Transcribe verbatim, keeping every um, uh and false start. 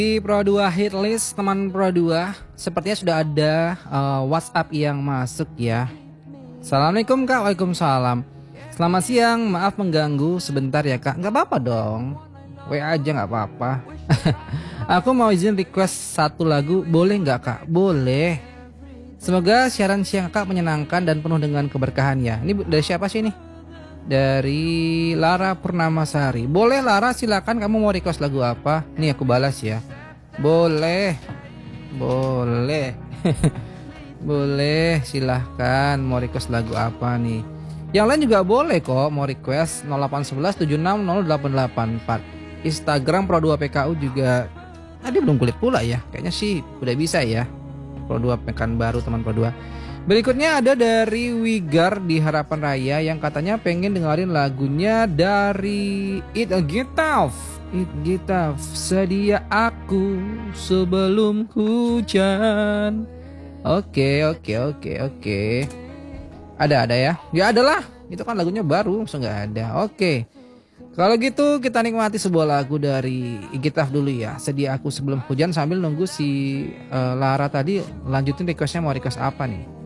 Di Pro dua Hitlist teman Pro dua, sepertinya sudah ada uh, WhatsApp yang masuk ya. Assalamualaikum Kak. Waalaikumsalam. Selamat siang, maaf mengganggu sebentar ya Kak. Nggak apa-apa dong, W A aja nggak apa-apa. Aku mau izin request satu lagu, boleh nggak Kak? Boleh. Semoga siaran siang Kak menyenangkan dan penuh dengan keberkahan ya. Ini dari siapa sih nih? Dari Lara Purnamasari. Boleh Lara, silakan, kamu mau request lagu apa? Nih aku balas ya. Boleh. Boleh. Boleh, silahkan. Mau request lagu apa nih? Yang lain juga boleh kok mau request. Nol delapan satu satu tujuh enam nol delapan delapan empat. Instagram Pro dua P K U juga. Tadi belum kulit pula ya. Kayaknya sih udah bisa ya. Pro dua pekan baru teman Pro dua. Berikutnya ada dari Wigar di Harapan Raya yang katanya pengen dengerin lagunya dari It Get Tough. It Get Tough. Sedia aku sebelum hujan. Oke, oke, oke, oke. Ada, ada ya? Ya adalah. Itu kan lagunya baru, so nggak ada. Oke. Kalau gitu kita nikmati sebuah lagu dari It Get Tough dulu ya. Sedia aku sebelum hujan sambil nunggu si uh, Lara tadi lanjutin requestnya mau request apa nih.